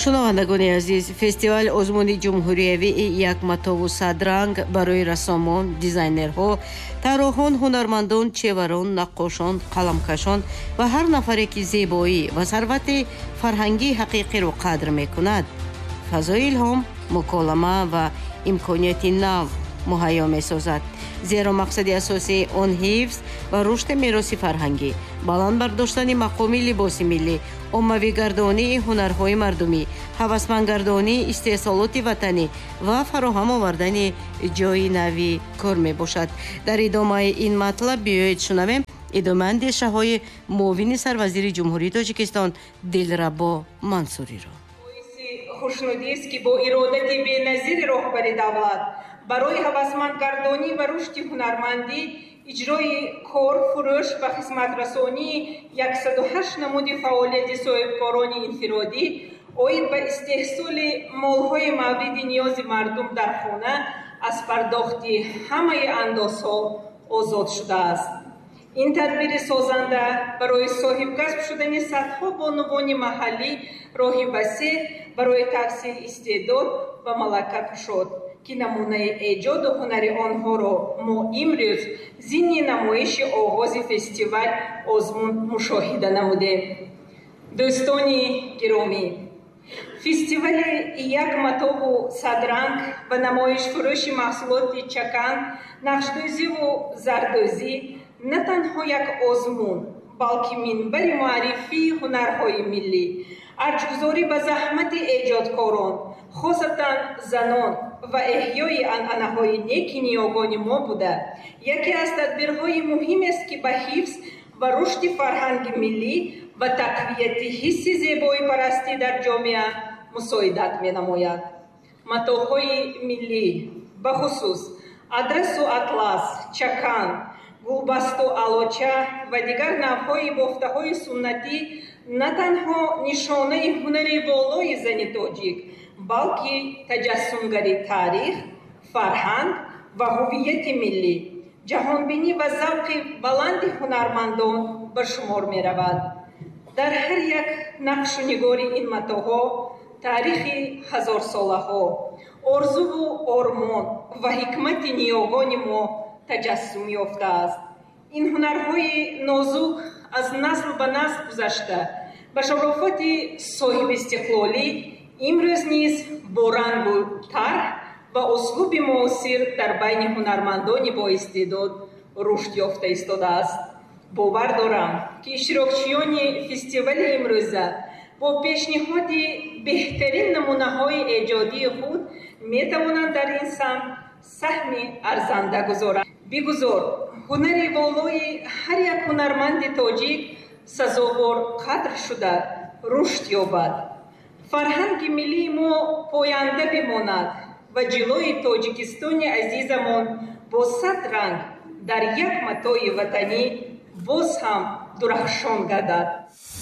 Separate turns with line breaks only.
шунавандагони азиз, фестивал озмуни ҷумҳуриявии як матову садранг барои рассомон, дизайнерҳо, тарроҳон, ҳунармандон, чеварон, наққошон, қаламкашон ва ҳар нафаре ки зебоӣ ва сарвати фарҳангии ҳақиқиро қадр мекунад, фазои илҳом, муколама ва имконияти нав муҳайё месозад. зеро мақсади асосии он ҳифз ва рушди мероси фарҳангӣ, баланд бардоштани мақоми либоси миллӣ, оммавигардонии ҳунарҳои мардумӣ, ҳавасмандгардонии истеҳсолоти ватанӣ ва фароҳам овардани ҷойи нави кор мебошад. дар идомаи ин матлаб биёед шунавем идомаи андешаҳои муовини сарвазири ҷумҳурии Тоҷикистон Дилрабо Мансуриро.
хушнудист ки бо иродати беназири роҳбари давлат барои ҳавасмандгардонӣ ва рушди ҳунармандӣ, иҷрои кор, фурӯш ва хизматрасонии 108 намуди фаъолияти соҳибкорони инфиродӣ оид ба истеҳсоли молҳои мавриди ниёзи мардум дар хона аз пардохти ҳамаи андозҳо озод шудааст. ин тадбири созанда барои соҳибкасб шудани садҳо бонувони маҳаллӣ роҳи васеъ барои тавсили истеъдод ва малака кушод, ки намунаи эҷоду ҳунари онҳоро мо имрӯз зинни намоиши оғози фестивал озмун мушоҳида намудем. дӯстони гиромӣ, фестивали як матову садранг ва намоишфурӯши маҳсулоти чакан, нақшдӯзиву зардӯзӣ на танҳо як озмун, балки минбари муаррифии ҳунарҳои миллӣ, арҷгузорӣ ба заҳмати эҷодкорон, хосатан занон ва эҳёи анъанаҳои неки ниёгони мо буда, яке аз тадбирҳои муҳимест, ки ба ҳифз ва рушди фарҳанги миллӣ ва тақвияти ҳисси зебоипарастӣ дар ҷомеа мусоидат менамояд. матоъҳои миллӣ, бахусус адрасу атлас, чакан, гулбасту алоча ва дигар навъҳои бофтаҳои суннатӣ на танҳо нишонаи ҳунари волои зани тоҷик, балки таҷассумгари таърих, фарҳанг ва ҳуввияти миллӣ, ҷаҳонбинӣ ва завқи баланди ҳунармандон ба шумор меравад. дар ҳар як нақшу нигори ин матоъҳо таърихи ҳазорсолаҳо, орзуву ормон ва ҳикмати ниёгони мо таҷассум ёфтааст. ин ҳунарҳои нозук аз насл ба насл гузашта ба шарофати соҳибистиқлолӣ имрӯз низ бо рангу тарҳ ва услуби муосир дар байни ҳунармандони боистеъдод рушд ёфта истодааст. бовар дорам, ки иштирокчиёни фестивали имрӯза бо пешниҳоди беҳтарин намунаҳои эҷодии худ метавонанд дар ин самт саҳми арзанда гузоранд. бигузор ҳунари волои ҳар як ҳунарманди тоҷик сазовор қадр шуда рушд ёбад. фарҳанги миллии мо поянда бимонад ва ҷилои Тоҷикистони азизамон бо сад ранг дар як матоъи ватанӣ боз ҳам дурахшон гардад.